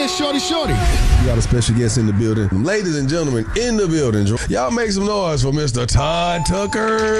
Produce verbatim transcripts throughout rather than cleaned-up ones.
man, Shorty Shorty. We got a special guest in the building. Ladies and gentlemen, in the building. Y'all make some noise for Mister Todd Tucker.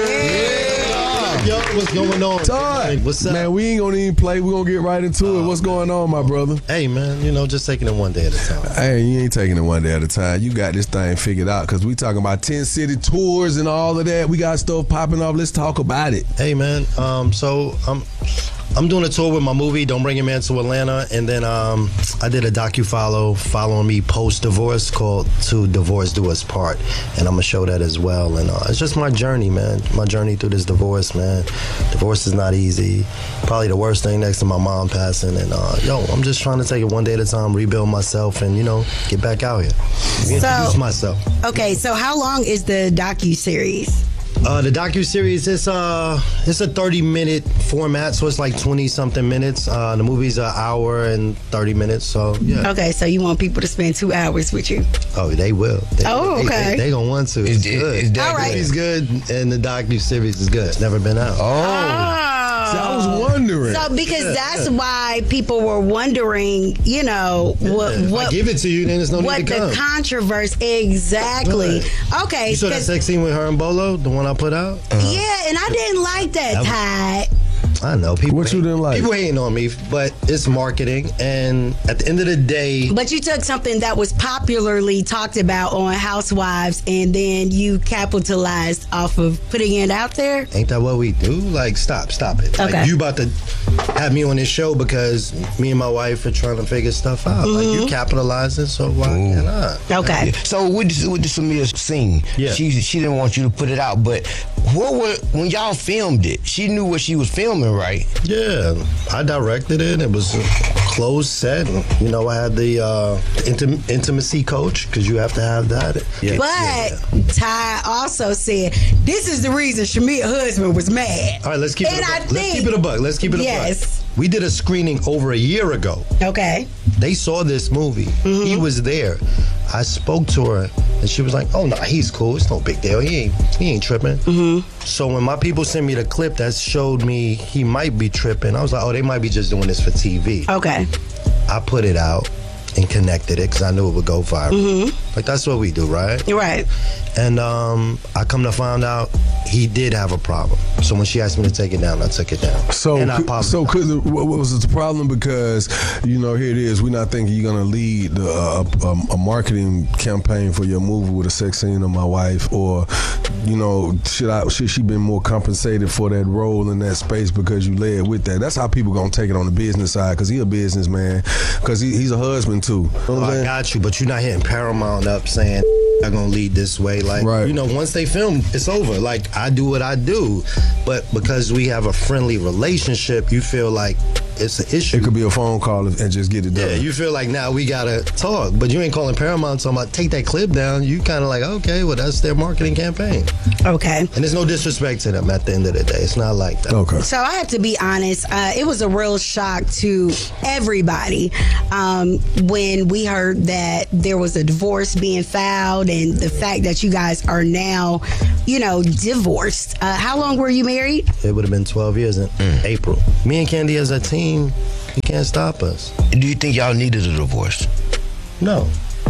Yeah. Yo, what's going on? Todd, what's up? Man, we ain't gonna even play. We gonna get right into oh, it. What's going on, my brother? Hey, man, you know, just taking it one day at a time. Hey, you ain't taking it one day at a time. You got this thing figured out because we talking about ten city tours and all of that. We got stuff popping off. Let's talk about it. Hey, man, um, so I'm I'm doing a tour with my movie, Don't Bring Your Man to Atlanta, and then um, I did a docu-follow following me post-divorce called To Divorce Do Us Part, and I'm going to show that as well. And uh, it's just my journey, man, my journey through this divorce, man. Divorce is not easy. Probably the worst thing next to my mom passing, and uh, yo, I'm just trying to take it one day at a time, rebuild myself, and, you know, get back out here. Introduce so, myself. Okay, so how long is the docu-series? Uh, the docu-series, it's, uh, it's a thirty-minute format, so it's like twenty-something minutes. Uh, the movie's an hour and thirty minutes, so yeah. Okay, so you want people to spend two hours with you? Oh, they will. They, oh, okay. They, they, they gonna want to. It's, it's good. It's that All right. It's good, and the docu-series is good. It's never been out. Oh. oh. See, I was wondering. So, because that's why people were wondering, you know, what... Yeah, what if I give it to you, then there's no what need to the come. controversy... Exactly. Right. Okay. You saw that sex scene with her and Bolo, the one I put out? Uh-huh. Yeah, and I didn't like that, that Todd. I know. People what you didn't like? People hating on me, but it's marketing. And at the end of the day... But you took something that was popularly talked about on Housewives, and then you capitalized off of putting it out there? Ain't that what we do? Like, stop, stop it. Okay. Like, you about to have me on this show because me and my wife are trying to figure stuff out. Mm-hmm. Like, you capitalizing, so why Ooh. can't I? Okay. So with the, with the Samir scene, yeah. she she didn't want you to put it out, but what were, when y'all filmed it, she knew what she was filming, right? Yeah, I directed it. It was a closed set. You know, I had the uh, intim- intimacy coach because you have to have that. Yeah. But yeah. Ty also said this is the reason Shamea's husband was mad. All right, let's keep and it. A I buck. think, let's keep it a buck. Let's keep it a yes. buck. We did a screening over a year ago. Okay. They saw this movie. Mm-hmm. He was there. I spoke to her, and she was like, "Oh no, he's cool. It's no big deal. He ain't he ain't tripping." Mm-hmm. So when my people sent me the clip that showed me he might be tripping, I was like, "Oh, they might be just doing this for T V." Okay. I put it out and connected it because I knew it would go viral. Mm-hmm. Like, that's what we do, right? You're right. And um, I come to find out he did have a problem. So when she asked me to take it down, I took it down. So, and I so could, what was the problem? Because, you know, here it is. We're not thinking you're going to lead uh, a, a marketing campaign for your movie with a sex scene of my wife, or, you know, should I should she been more compensated for that role in that space because you led with that? That's how people going to take it on the business side, because he a businessman, because he, he's a husband too. You know oh, I got you, but you're not hitting Paramount up saying I'm gonna lead this way. Like, right. You know, once they film, it's over. Like, I do what I do, but because we have a friendly relationship, you feel like it's an issue. It could be a phone call and just get it done. Yeah, you feel like now we gotta talk, but you ain't calling Paramount talking about take that clip down. You kind of like, okay, well, that's their marketing campaign. Okay. And there's no disrespect to them at the end of the day. It's not like that. Okay. So I have to be honest, uh, it was a real shock to everybody um, when we heard that there was a divorce being filed, and the fact that you guys are now, you know, divorced. Uh, how long were you married? It would have been twelve years in mm. April. Me and Candy as a team, you can't stop us. Do you think y'all needed a divorce? No.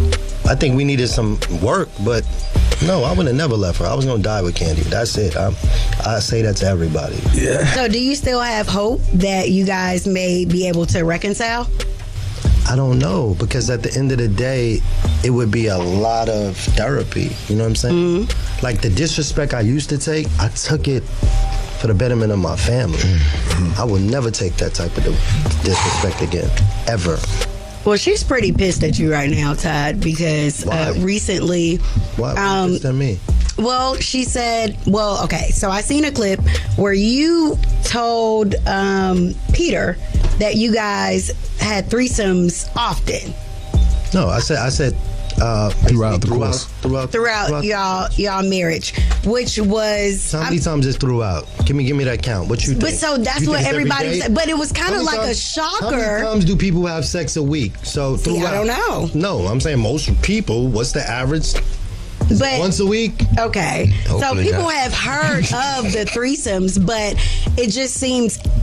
I think we needed some work, but no, I would have never left her. I was going to die with Candy. That's it. I'm, I say that to everybody. Yeah. So do you still have hope that you guys may be able to reconcile? I don't know, because at the end of the day, it would be a lot of therapy. You know what I'm saying? Mm-hmm. Like, the disrespect I used to take, I took it for the betterment of my family. Mm-hmm. I will never take that type of disrespect again, ever. Well, she's pretty pissed at you right now, Todd, because uh, recently... Why? Um, pissed at me? Well, she said, well, okay, so I seen a clip where you told um, Peter that you guys had threesomes often. No, I said, I said, uh, throughout the throughout, course, throughout, throughout, throughout y'all y'all marriage, which was how many I'm, times is throughout? Give me, give me that count. What you think? But so that's you what every everybody said. But it was kind of like times, a shocker. How many times do people have sex a week? So See, throughout, I don't know. No, I'm saying most people. What's the average? But, once a week? Okay. Hopefully so people not. have heard of the threesomes, but it just seems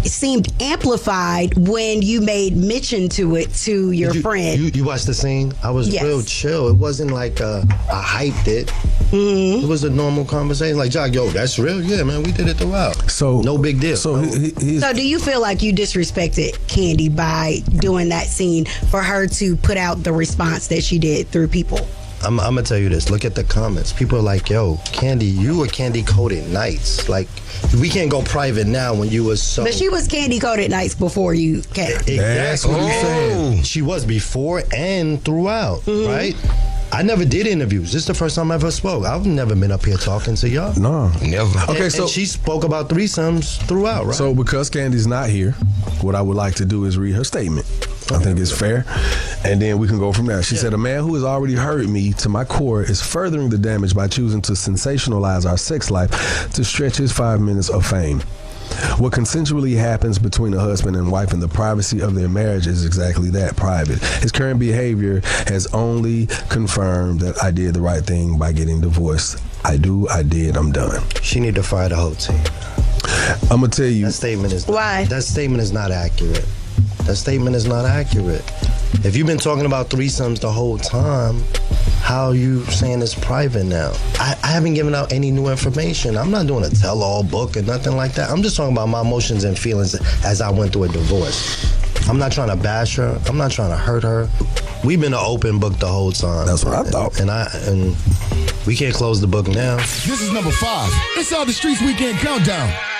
seemed amplified when you made mention to it to your you, friend. You, you watched the scene? I was Yes. real chill. It wasn't like uh, I hyped it. Mm-hmm. It was a normal conversation. Like, Jock, yo, that's real? Yeah, man, we did it throughout. So no big deal. So he, he, he's, So do you feel like you disrespected Candy by doing that scene for her to put out the response that she did through people? I'm, I'm gonna tell you this. Look at the comments. People are like, "Yo, Candy, you were Candy Coated Nights. Like, we can't go private now when you was so." But she was Candy Coated Nights before you came. Exactly. That's what he's saying. She was before and throughout, Mm-hmm. right? I never did interviews. This is the first time I ever spoke. I've never been up here talking to y'all. no. Never. Okay, And- so and she spoke about threesomes throughout, right? So because Candy's not here, what I would like to do is read her statement. I think it's fair. And then we can go from there. She said, a man who has already hurt me to my core is furthering the damage by choosing to sensationalize our sex life to stretch his five minutes of fame. What consensually happens between a husband and wife in the privacy of their marriage is exactly that, private. His current behavior has only confirmed that I did the right thing by getting divorced. I do, I did, I'm done. She need to fire the whole team. I'm going to tell you. That statement is Why? That statement is not accurate. That statement is not accurate. If you've been talking about threesomes the whole time, how are you saying it's private now? I, I haven't given out any new information. I'm not doing a tell-all book or nothing like that. I'm just talking about my emotions and feelings as I went through a divorce. I'm not trying to bash her. I'm not trying to hurt her. We've been an open book the whole time. That's what I thought. And I and we can't close the book now. This is number five. Inside the Streets Weekend Countdown.